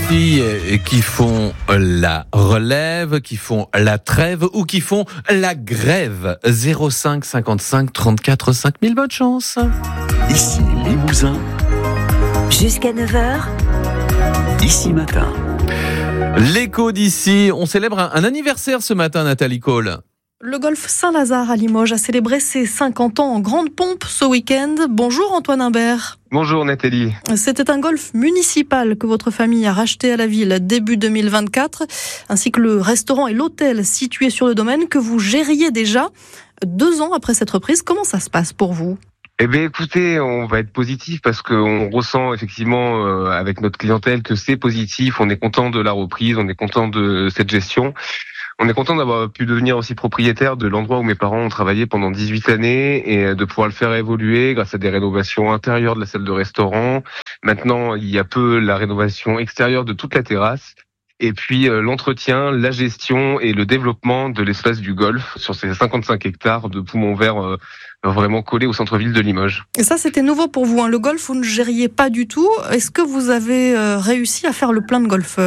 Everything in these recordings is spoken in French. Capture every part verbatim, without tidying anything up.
filles qui font la relève, qui font la trêve ou qui font la grève. zéro cinq cinquante-cinq trente-quatre cinq mille, bonne chance. Ici Limousin. Jusqu'à neuf heures. Ici Matin. L'écho d'ici, on célèbre un, un anniversaire ce matin, Nathalie Cole. Le golf Saint-Lazare à Limoges a célébré ses cinquante ans en grande pompe ce week-end. Bonjour Antoine Imbert. Bonjour Nathalie. C'était un golf municipal que votre famille a racheté à la ville début deux mille vingt-quatre, ainsi que le restaurant et l'hôtel situés sur le domaine que vous gériez déjà. Deux ans après cette reprise, comment ça se passe pour vous ? Eh bien écoutez, on va être positif parce qu'on ressent effectivement euh, avec notre clientèle que c'est positif, on est content de la reprise, on est content de cette gestion. On est content d'avoir pu devenir aussi propriétaire de l'endroit où mes parents ont travaillé pendant dix-huit années et de pouvoir le faire évoluer grâce à des rénovations intérieures de la salle de restaurant. Maintenant, il y a peu la rénovation extérieure de toute la terrasse. Et puis euh, l'entretien, la gestion et le développement de l'espace du golf sur ces cinquante-cinq hectares de poumons verts euh, vraiment collés au centre-ville de Limoges. Et ça, c'était nouveau pour vous, hein. Le golf, vous ne gériez pas du tout. Est-ce que vous avez euh, réussi à faire le plein de golfeurs ?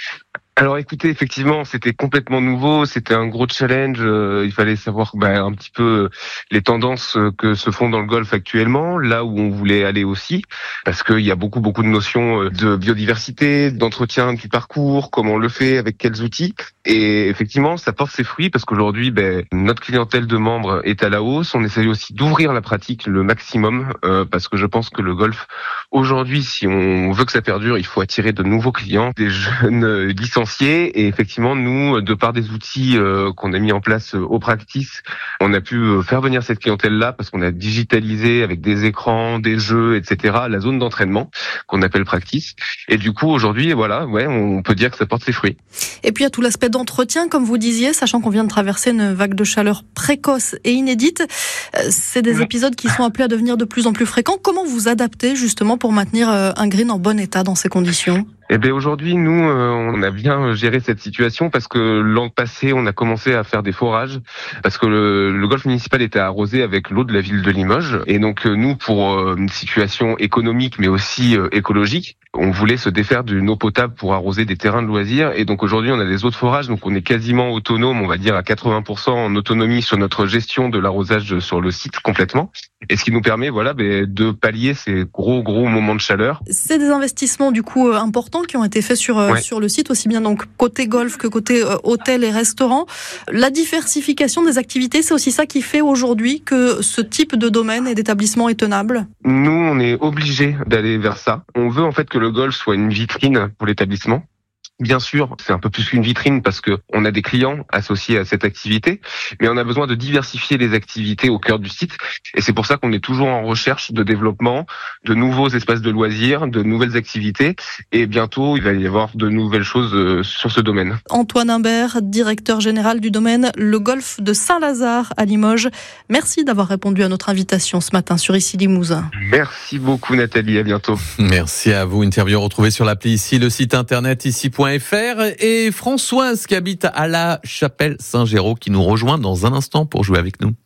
Alors écoutez, effectivement, c'était complètement nouveau, c'était un gros challenge, euh, il fallait savoir bah, un petit peu les tendances que se font dans le golf actuellement, là où on voulait aller aussi, parce qu'il y a beaucoup beaucoup de notions de biodiversité, d'entretien du parcours, comment on le fait, avec quels outils, et effectivement, ça porte ses fruits, parce qu'aujourd'hui, bah, notre clientèle de membres est à la hausse, on essaye aussi d'ouvrir la pratique le maximum, euh, parce que je pense que le golf, aujourd'hui, si on veut que ça perdure, il faut attirer de nouveaux clients, des jeunes licenciés. Et effectivement, nous, de par des outils euh, qu'on a mis en place euh, au Practice, on a pu euh, faire venir cette clientèle-là parce qu'on a digitalisé avec des écrans, des jeux, et cetera la zone d'entraînement qu'on appelle Practice. Et du coup, aujourd'hui, voilà, ouais, on peut dire que ça porte ses fruits. Et puis, il y a tout l'aspect d'entretien, comme vous disiez, sachant qu'on vient de traverser une vague de chaleur précoce et inédite. C'est des épisodes qui sont appelés à devenir de plus en plus fréquents. Comment vous adaptez justement pour maintenir un green en bon état dans ces conditions ? Eh bien aujourd'hui, nous, euh, on a bien géré cette situation parce que l'an passé, on a commencé à faire des forages parce que le, le golf municipal était arrosé avec l'eau de la ville de Limoges. Et donc euh, nous, pour euh, une situation économique mais aussi euh, écologique, on voulait se défaire d'une eau potable pour arroser des terrains de loisirs. Et donc aujourd'hui, on a des eaux de forage, donc on est quasiment autonome, on va dire à quatre-vingts pour cent en autonomie sur notre gestion de l'arrosage sur le site complètement. Et ce qui nous permet, voilà, de pallier ces gros gros moments de chaleur. C'est des investissements du coup importants qui ont été faits sur ouais. sur le site, aussi bien donc côté golf que côté euh, hôtel et restaurant. La diversification des activités, c'est aussi ça qui fait aujourd'hui que ce type de domaine et d'établissement est tenable. Nous, on est obligés d'aller vers ça. On veut en fait que le golf soit une vitrine pour l'établissement. Bien sûr, c'est un peu plus qu'une vitrine parce que on a des clients associés à cette activité, mais on a besoin de diversifier les activités au cœur du site. Et c'est pour ça qu'on est toujours en recherche de développement, de nouveaux espaces de loisirs, de nouvelles activités. Et bientôt, il va y avoir de nouvelles choses sur ce domaine. Antoine Imbert, directeur général du domaine Le Golf de Saint-Lazare à Limoges. Merci d'avoir répondu à notre invitation ce matin sur Ici Limousin. Merci beaucoup Nathalie, à bientôt. Merci à vous. Interview retrouvée sur l'appli Ici, le site internet ici point f r et Françoise qui habite à la Chapelle-Saint-Géraud qui nous rejoint dans un instant pour jouer avec nous.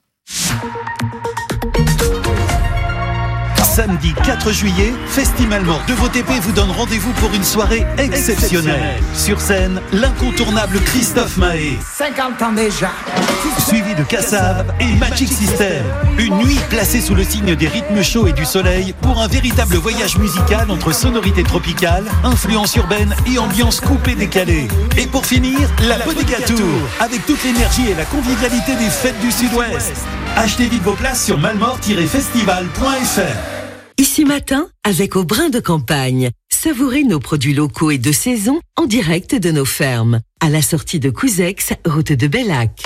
Samedi quatre juillet, Festival Mort de V T P vous donne rendez-vous pour une soirée exceptionnelle. Sur scène, l'incontournable Christophe Mahé. cinquante ans déjà. Suivi de Kassav et Magic System. Une nuit placée sous le signe des rythmes chauds et du soleil pour un véritable voyage musical entre sonorités tropicales, influences urbaines et ambiance coupée décalée. Et pour finir, la Bodega Tour, avec toute l'énergie et la convivialité des fêtes du Sud-Ouest. Achetez vite vos places sur malmort tiret festival point f r. Ici Matin, avec Au Brin de Campagne. Savourez nos produits locaux et de saison en direct de nos fermes. À la sortie de Couzex, route de Bellac.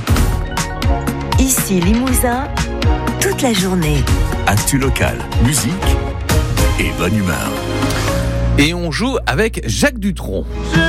Ici Limousin, toute la journée. Actu local, musique et bonne humeur. Et on joue avec Jacques Dutronc.